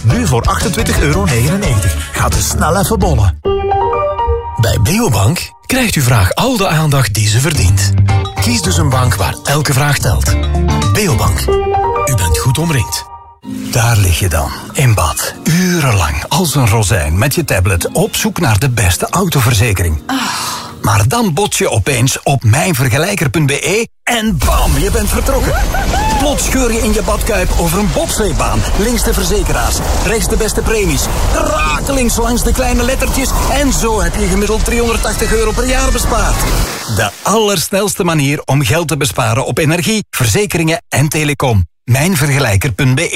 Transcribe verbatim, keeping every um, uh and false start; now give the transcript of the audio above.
Nu voor achtentwintig euro negenennegentig. Gaat dus snel even bollen. Bij Beobank krijgt uw vraag al de aandacht die ze verdient. Kies dus een bank waar elke vraag telt. Beobank. U bent goed omringd. Daar lig je dan, in bad, urenlang, als een rozijn met je tablet op zoek naar de beste autoverzekering. Oh. Maar dan bots je opeens op mijnvergelijker punt b e en bam, je bent vertrokken. Plots scheur je in je badkuip over een bobsleebaan. Links de verzekeraars, rechts de beste premies. Rakelings langs de kleine lettertjes. En zo heb je gemiddeld driehonderdtachtig euro per jaar bespaard. De allersnelste manier om geld te besparen op energie, verzekeringen en telecom. mijnvergelijker punt b e